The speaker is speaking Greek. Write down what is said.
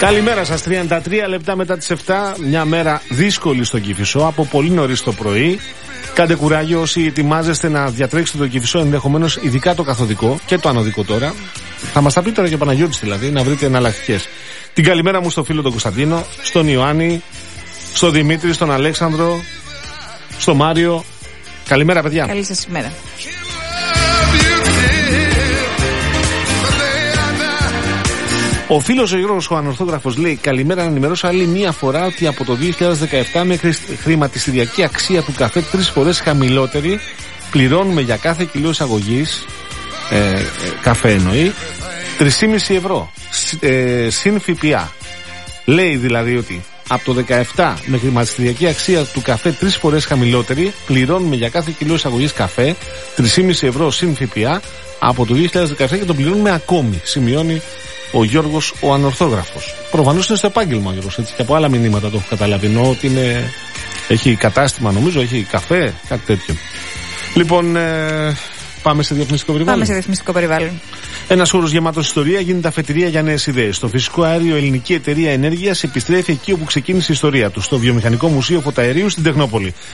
Καλημέρα σας, 33 λεπτά μετά τις 7. Μια μέρα δύσκολη στο Κηφισό, από πολύ νωρίς το πρωί. Κάντε κουράγιο όσοι ετοιμάζεστε να διατρέξετε το Κηφισό, ενδεχομένως ειδικά το καθοδικό και το ανωδικό τώρα. Θα μας τα πει τώρα και ο Παναγιώτης δηλαδή, να βρείτε εναλλακτικές. Την καλημέρα μου στο φίλο τον Κωνσταντίνο, στον Ιωάννη, στον Δημήτρη, στον Αλέξανδρο, στον Μάριο. Καλημέρα, παιδιά. Καλή σας ημέρα. Ο φίλος ο Γιώργος ο Ανορθόγραφος λέει: καλημέρα, να ενημερώσω άλλη μία φορά ότι από το 2017 μέχρι χρηματιστηριακή αξία του καφέ 3 φορές χαμηλότερη πληρώνουμε για κάθε κιλό εισαγωγής, καφέ εννοεί, 3,5 ευρώ συν ΦΠΑ. Λέει δηλαδή ότι από το 2017 με χρηματιστηριακή αξία του καφέ 3 φορές χαμηλότερη πληρώνουμε για κάθε κιλό εισαγωγής καφέ 3,5 ευρώ συν ΦΠΑ από το 2017 και το πληρώνουμε ακόμη, σημειώνει ο Γιώργος ο Ανορθόγραφος. Προφανώς είναι στο επάγγελμα ο Γιώργος, έτσι, και από άλλα μηνύματα το έχω καταλάβει. Ενώ ότι έχει κατάστημα, νομίζω, έχει καφέ, κάτι τέτοιο. Λοιπόν, πάμε σε διαφημιστικό περιβάλλον. Πάμε σε διαφημιστικό περιβάλλον. Ένας χώρος γεμάτος ιστορία γίνεται αφετηρία για νέες ιδέες. Στο φυσικό αέριο Ελληνική Εταιρεία Ενέργειας επιστρέφει εκεί όπου ξεκίνησε η ιστορία του, στο Βιομηχανικό Μουσείο Φωταερίου στην Τεχνόπολη.